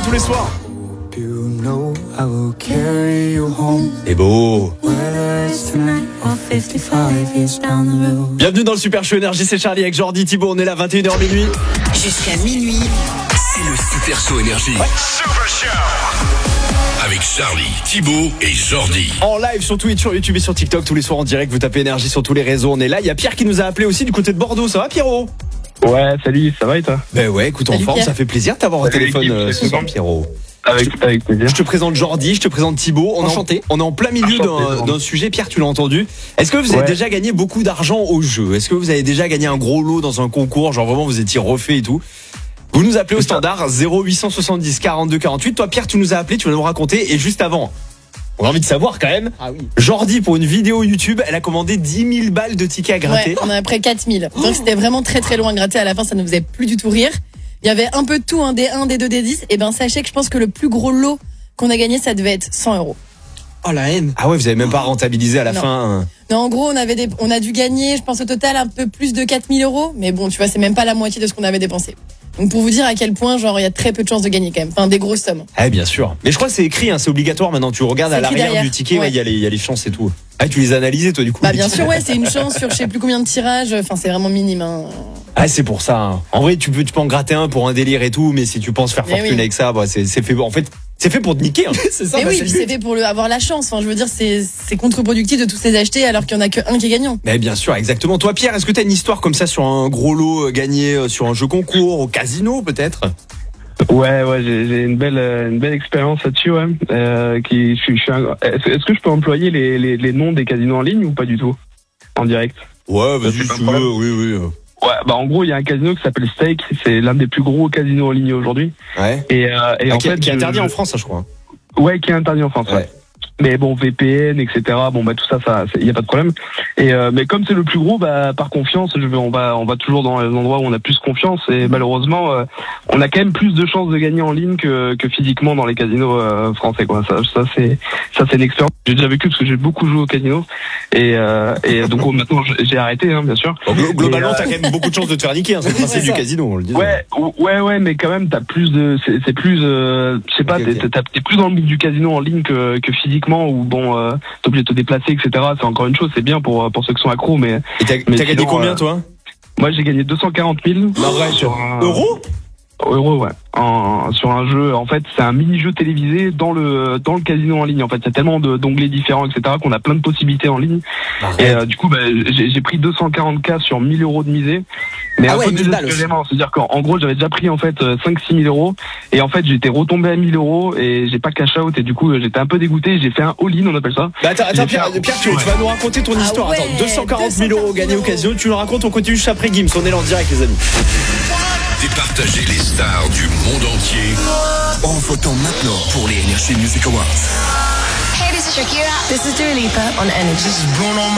tous les soirs. You know I will carry you home. Et beau. Whether it's tonight or 55 years down the road. Bienvenue dans le Super Show Énergie, c'est Charlie avec Jordi, Thibaut, on est là 21h minuit. Jusqu'à minuit. C'est le Super Show Énergie. Super Show avec Charlie, Thibaut et Jordi. En live sur Twitch, sur YouTube et sur TikTok, tous les soirs en direct, vous tapez Énergie sur tous les réseaux, on est là. Il y a Pierre qui nous a appelé aussi du côté de Bordeaux, ça va Pierrot? Ouais, salut, ça va et toi? Ben ouais, écoute, en Salut, forme, Pierre. ça fait plaisir de t'avoir au Salut, téléphone l'équipe, ce soir Pierrot. Avec plaisir. Je te présente Jordi, je te présente Thibaut. On est en plein milieu d'un sujet. Pierre, tu l'as entendu. Est-ce que vous avez déjà gagné beaucoup d'argent au jeu? Est-ce que vous avez déjà gagné un gros lot dans un concours? Genre vraiment vous étiez refait et tout? Vous nous appelez au standard 0870 42 48. Toi Pierre, tu nous as appelé, tu vas nous raconter. Et juste avant, on a envie de savoir quand même. Ah oui. Jordi, pour une vidéo YouTube, elle a commandé 10 000 balles de tickets à gratter. Ouais, on a après 4000. Donc c'était vraiment très très long à gratter. À la fin, ça ne nous faisait plus du tout rire. Il y avait un peu de tout, des 1, des 2, des 10. Et ben sachez que je pense que le plus gros lot qu'on a gagné, ça devait être 100 €. Oh la haine. Ah ouais, vous avez même pas rentabilisé à la Non. fin. Non, en gros, on a dû gagner, je pense au total un peu plus de 4000 €. Mais bon, tu vois, c'est même pas la moitié de ce qu'on avait dépensé. Donc pour vous dire à quel point, genre, il y a très peu de chances de gagner quand même. Enfin, des grosses sommes. Eh bien sûr. Mais je crois que c'est écrit, c'est obligatoire maintenant. Tu regardes C'est à écrit l'arrière derrière. du ticket, Ouais. il y a les chances et tout. Ah, tu les as analysées toi du coup? Bah bien sûr, ouais, c'est une chance sur je sais plus combien de tirages. Enfin, c'est vraiment minime. Hein. Ah, c'est pour ça. Hein. En vrai, tu peux en gratter un pour un délire et tout, mais si tu penses faire Mais fortune oui. avec ça, bah, c'est fait. En fait, c'est fait pour te niquer. Hein. C'est ça. Mais bah, oui, c'est puis le c'est but. fait pour avoir la chance. Enfin, je veux dire, c'est contre-productif de tous les acheter alors qu'il y en a qu'un qui est gagnant. Mais bien sûr, exactement. Toi, Pierre, est-ce que t'as une histoire comme ça sur un gros lot gagné sur un jeu concours, au casino peut-être? Ouais, j'ai une belle expérience là-dessus, ouais. Est-ce que je peux employer les noms des casinos en ligne ou pas du tout? En direct? Ouais, vas-y, C'est si pas tu un problème. veux, oui. Ouais, bah en gros, il y a un casino qui s'appelle Stake, c'est l'un des plus gros casinos en ligne aujourd'hui. Ouais. Et en fait, qui est interdit en France, ça, je crois. Ouais, qui est interdit en France, ouais. Mais bon, VPN, etc. Bon, bah tout ça, y a pas de problème. Et mais comme c'est le plus gros, bah par confiance, on va toujours dans les endroits où on a plus confiance. Et malheureusement, on a quand même plus de chances de gagner en ligne que physiquement dans les casinos français, quoi. Ça c'est une expérience que j'ai déjà vécu parce que j'ai beaucoup joué au casino. Et donc maintenant j'ai arrêté, hein, bien sûr. Globalement, Et, t'as quand même beaucoup de chances de te faire niquer. Hein, c'est le principe du casino, on le dit. Ouais, mais quand même, t'as plus de, c'est plus, je sais pas, Ok. t'es plus dans le milieu du casino en ligne que physiquement, où bon, t'es obligé de te déplacer, etc. C'est encore une chose, c'est bien pour ceux qui sont accros, mais. Et t'as mais gagné sinon, combien, toi? Moi, j'ai gagné 240 000. Non, vrai, sur un Euros? Euro, ouais. Sur un jeu, en fait, c'est un mini-jeu télévisé dans le casino en ligne. En fait, il y a tellement d'onglets différents, etc., qu'on a plein de possibilités en ligne. Arrête. Et du coup, bah, j'ai pris 240K sur 1000 € de misée. Mais Ah un ouais, peu 1000 balles aussi. désespérément. C'est-à-dire qu'en gros, j'avais déjà pris en fait 5-6 000 €. Et en fait, j'étais retombé à 1000 € et j'ai pas cash out. Et du coup, j'étais un peu dégoûté. J'ai fait un all-in, on appelle ça. Bah attends, J'ai Pierre, fait un- tu vas nous raconter ton histoire. ouais, Attends, 240 000 € gagnés au casino. Tu nous racontes, on continue juste après Gims. On est là en direct, les amis. Départager les stars du monde entier en votant maintenant pour les Energy Music Awards. Hey, this is Shakira. This is Dua Lipa on Energy.